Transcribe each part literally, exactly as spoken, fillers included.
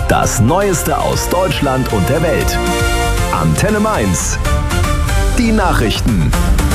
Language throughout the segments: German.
Das Neueste aus Deutschland und der Welt. Antenne Mainz. Die Nachrichten.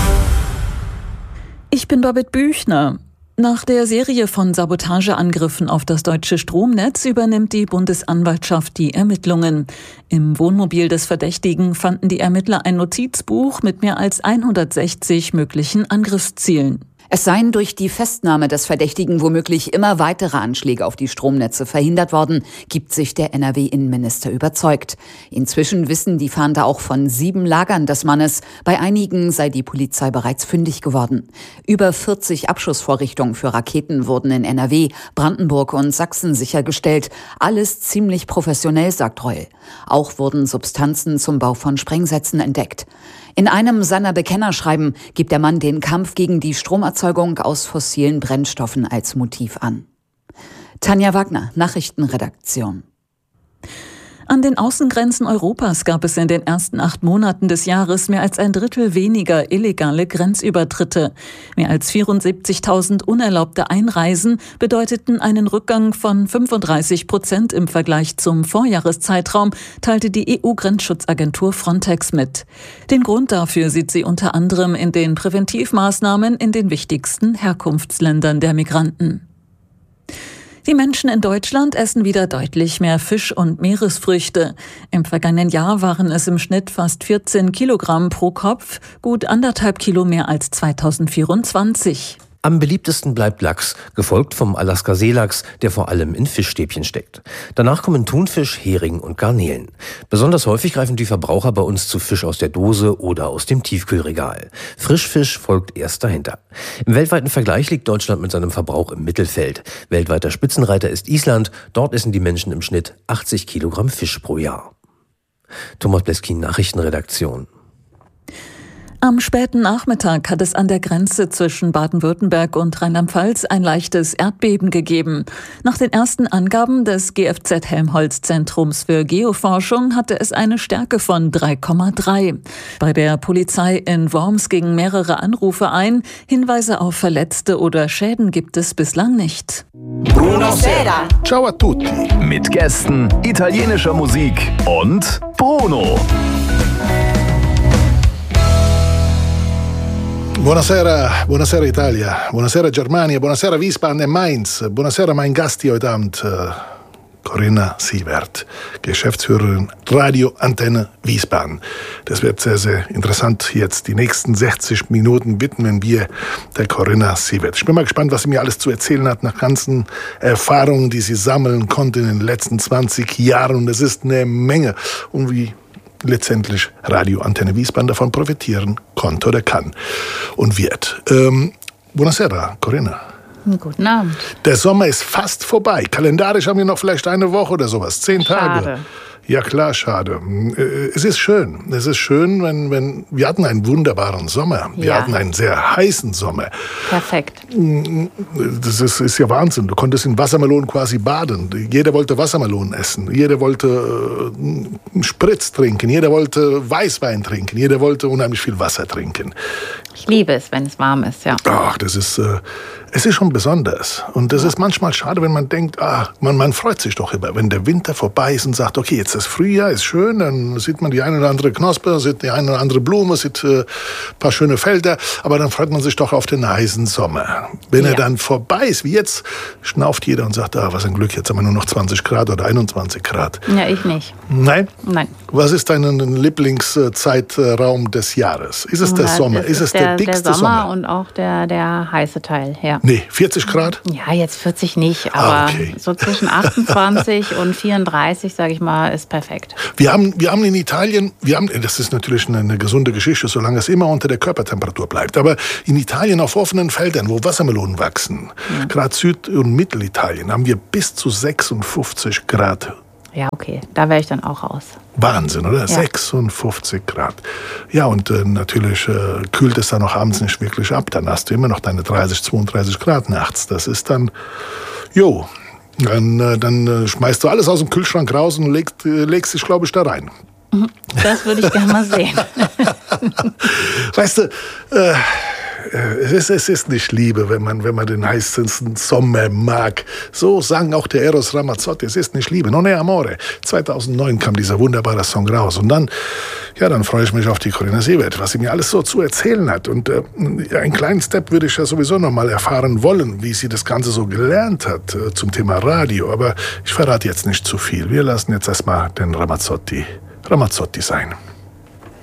Ich bin Babette Büchner. Nach der Serie von Sabotageangriffen auf das deutsche Stromnetz übernimmt die Bundesanwaltschaft die Ermittlungen. Im Wohnmobil des Verdächtigen fanden die Ermittler ein Notizbuch mit mehr als hundertsechzig möglichen Angriffszielen. Es seien durch die Festnahme des Verdächtigen womöglich immer weitere Anschläge auf die Stromnetze verhindert worden, gibt sich der N R W-Innenminister überzeugt. Inzwischen wissen die Fahnder auch von sieben Lagern des Mannes. Bei einigen sei die Polizei bereits fündig geworden. Über vierzig Abschussvorrichtungen für Raketen wurden in N R W, Brandenburg und Sachsen sichergestellt. Alles ziemlich professionell, sagt Reul. Auch wurden Substanzen zum Bau von Sprengsätzen entdeckt. In einem seiner Bekennerschreiben gibt der Mann den Kampf gegen die Stromerzeugung aus fossilen Brennstoffen als Motiv an. Tanja Wagner, Nachrichtenredaktion. An den Außengrenzen Europas gab es in den ersten acht Monaten des Jahres mehr als ein Drittel weniger illegale Grenzübertritte. Mehr als vierundsiebzigtausend unerlaubte Einreisen bedeuteten einen Rückgang von fünfunddreißig Prozent im Vergleich zum Vorjahreszeitraum, teilte die E U-Grenzschutzagentur Frontex mit. Den Grund dafür sieht sie unter anderem in den Präventivmaßnahmen in den wichtigsten Herkunftsländern der Migranten. Die Menschen in Deutschland essen wieder deutlich mehr Fisch und Meeresfrüchte. Im vergangenen Jahr waren es im Schnitt fast vierzehn Kilogramm pro Kopf, gut anderthalb Kilo mehr als zweitausendvierundzwanzig. Am beliebtesten bleibt Lachs, gefolgt vom Alaska-Seelachs, der vor allem in Fischstäbchen steckt. Danach kommen Thunfisch, Hering und Garnelen. Besonders häufig greifen die Verbraucher bei uns zu Fisch aus der Dose oder aus dem Tiefkühlregal. Frischfisch folgt erst dahinter. Im weltweiten Vergleich liegt Deutschland mit seinem Verbrauch im Mittelfeld. Weltweiter Spitzenreiter ist Island. Dort essen die Menschen im Schnitt achtzig Kilogramm Fisch pro Jahr. Thomas Bleskin, Nachrichtenredaktion. Am späten Nachmittag hat es an der Grenze zwischen Baden-Württemberg und Rheinland-Pfalz ein leichtes Erdbeben gegeben. Nach den ersten Angaben des G F Z Helmholtz-Zentrums für Geoforschung hatte es eine Stärke von drei Komma drei. Bei der Polizei in Worms gingen mehrere Anrufe ein. Hinweise auf Verletzte oder Schäden gibt es bislang nicht. Buonasera. Ciao a tutti. Mit Gästen, italienischer Musik und Bruno. Buonasera, buonasera Italia, buonasera Germania, buonasera Wiesbaden und Mainz, buonasera mein Gast hier heute Abend, Corinna Sievert, Geschäftsführerin Radio Antenne Wiesbaden. Das wird sehr, sehr interessant jetzt. Die nächsten sechzig Minuten widmen wir der Corinna Sievert. Ich bin mal gespannt, was sie mir alles zu erzählen hat nach ganzen Erfahrungen, die sie sammeln konnte in den letzten zwanzig Jahren. Und es ist eine Menge. Und wie letztendlich Radio Antenne Wiesbaden davon profitieren konnte oder kann und wird. Ähm, buonasera, Corinna. Guten Abend. Der Sommer ist fast vorbei. Kalendarisch haben wir noch vielleicht eine Woche oder sowas. Zehn Tage. Schade. Ja klar, schade. Es ist schön. Es ist schön, wenn, wenn wir hatten einen wunderbaren Sommer. Wir Ja. hatten einen sehr heißen Sommer. Perfekt. Das ist, ist ja Wahnsinn. Du konntest in Wassermelonen quasi baden. Jeder wollte Wassermelonen essen. Jeder wollte äh, Spritz trinken. Jeder wollte Weißwein trinken. Jeder wollte unheimlich viel Wasser trinken. Ich liebe es, wenn es warm ist, ja. Ach, das ist, äh, es ist schon besonders. Und das ist manchmal schade, wenn man denkt, ah, man, man freut sich doch immer, wenn der Winter vorbei ist und sagt, okay, jetzt ist Frühjahr, ist schön, dann sieht man die eine oder andere Knospe, sieht die eine oder andere Blume, sieht äh, ein paar schöne Felder, aber dann freut man sich doch auf den heißen Sommer. Wenn Ja. er dann vorbei ist, wie jetzt, schnauft jeder und sagt, ah, was ein Glück, jetzt haben wir nur noch zwanzig Grad oder einundzwanzig Grad. Ja, ich nicht. Nein? Nein. Was ist dein Lieblingszeitraum des Jahres? Ist es der Ja, Sommer? das Ist es der, der dickste der Sommer, Sommer? und auch der, der heiße Teil, ja. Nee, vierzig Grad? Ja, jetzt vierzig nicht, aber Ah, okay. so zwischen achtundzwanzig und vierunddreißig, sage ich mal, ist perfekt. Wir haben, wir haben in Italien, wir haben, das ist natürlich eine, eine gesunde Geschichte, solange es immer unter der Körpertemperatur bleibt. Aber in Italien auf offenen Feldern, wo Wassermelonen wachsen, ja. gerade Süd- und Mittelitalien, haben wir bis zu sechsundfünfzig Grad. Ja, okay, da wäre ich dann auch raus. Wahnsinn, oder? Ja. sechsundfünfzig Grad. Ja, und äh, natürlich äh, kühlt es dann auch abends nicht wirklich ab. Dann hast du immer noch deine dreißig, zweiunddreißig Grad nachts. Das ist dann, jo, dann, äh, dann äh, schmeißt du alles aus dem Kühlschrank raus und legst, äh, legst dich, glaube ich, da rein. Das würde ich gerne mal sehen. Weißt du, äh, es ist, es ist nicht Liebe, wenn man, wenn man den heißesten Sommer mag. So sang auch der Eros Ramazzotti, es ist nicht Liebe. Non è amore. zweitausendneun kam dieser wunderbare Song raus. Und dann, ja, dann freue ich mich auf die Corinna Sievert, was sie mir alles so zu erzählen hat. Und äh, einen kleinen Step würde ich ja sowieso noch mal erfahren wollen, wie sie das Ganze so gelernt hat äh, zum Thema Radio. Aber ich verrate jetzt nicht zu viel. Wir lassen jetzt erstmal den Ramazzotti Ramazzotti sein.